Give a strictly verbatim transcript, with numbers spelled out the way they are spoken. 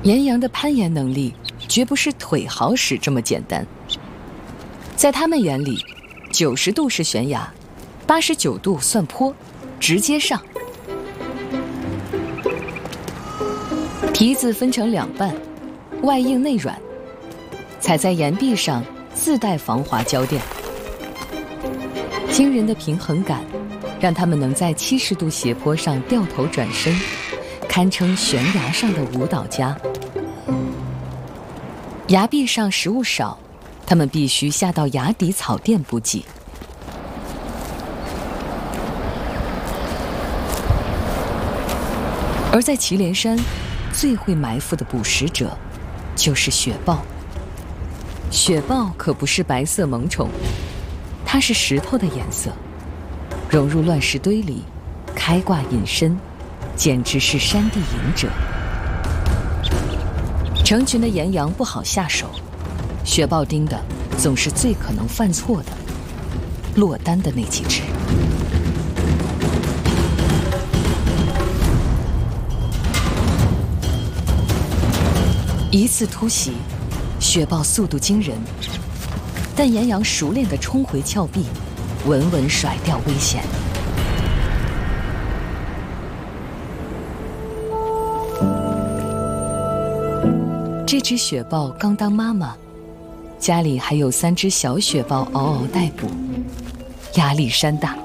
岩羊的攀岩能力绝不是腿好使这么简单，在他们眼里，九十度是悬崖，八十九度算坡，直接上。蹄子分成两半，外硬内软，踩在岩壁上自带防滑胶垫。惊人的平衡感，让他们能在七十度斜坡上掉头转身，堪称悬崖上的舞蹈家。崖壁上食物少，他们必须下到崖底草甸补给。而在祁连山，最会埋伏的捕食者就是雪豹。雪豹可不是白色萌宠，它是石头的颜色，融入乱石堆里，开挂隐身，简直是山地隐者。成群的岩羊不好下手，雪豹盯的总是最可能犯错的，落单的那几只。一次突袭，雪豹速度惊人，但岩羊熟练地冲回峭壁，稳稳甩掉危险。这只雪豹刚当妈妈，家里还有三只小雪豹嗷嗷待哺，压力山大。